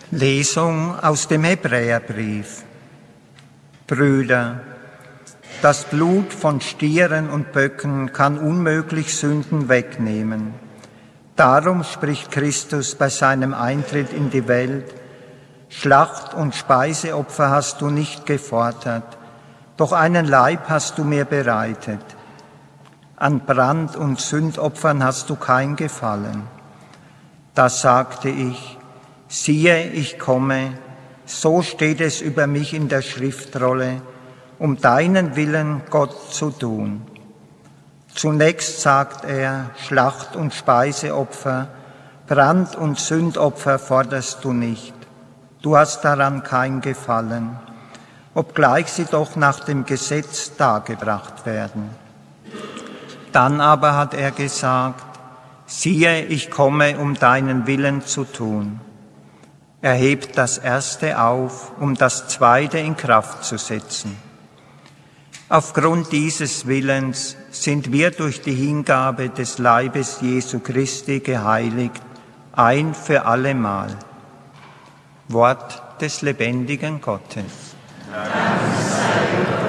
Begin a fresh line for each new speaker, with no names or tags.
Lesung aus dem Hebräerbrief. Brüder, das Blut von Stieren und Böcken kann unmöglich Sünden wegnehmen. Darum spricht Christus bei seinem Eintritt in die Welt: Schlacht- und Speiseopfer hast du nicht gefordert, doch einen Leib hast du mir bereitet. An Brand- und Sündopfern hast du kein Gefallen. Da sagte ich: Siehe, ich komme, so steht es über mich in der Schriftrolle, um deinen Willen, Gott, zu tun. Zunächst sagt er: Schlacht- und Speiseopfer, Brand- und Sündopfer forderst du nicht. Du hast daran kein Gefallen, obgleich sie doch nach dem Gesetz dargebracht werden. Dann aber hat er gesagt: Siehe, ich komme, um deinen Willen zu tun. Er hebt das Erste auf, um das Zweite in Kraft zu setzen. Aufgrund dieses Willens sind wir durch die Hingabe des Leibes Jesu Christi geheiligt, ein für allemal. Wort des lebendigen Gottes.
Dank sei Gott.